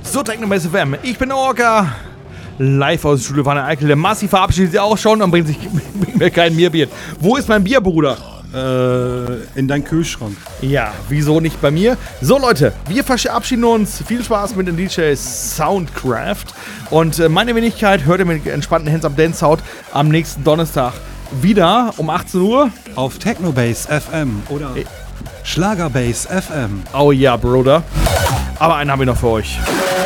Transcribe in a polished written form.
So, Technobase FM. Ich bin Orca. Live aus dem Studio Wanne Eickel. Der Massi verabschiedet sich auch schon und bringt mir kein Bierbier. Wo ist mein Bier, Bruder? In deinen Kühlschrank. Ja, wieso nicht bei mir? So, Leute, wir verabschieden uns. Viel Spaß mit den DJs Soundcraft. Und meine Wenigkeit hört ihr mit entspannten Hands Up Dance Sound am nächsten Donnerstag wieder um 18 Uhr. Auf Technobase FM oder Schlagerbase FM. Oh ja, Bruder. Aber einen habe ich noch für euch.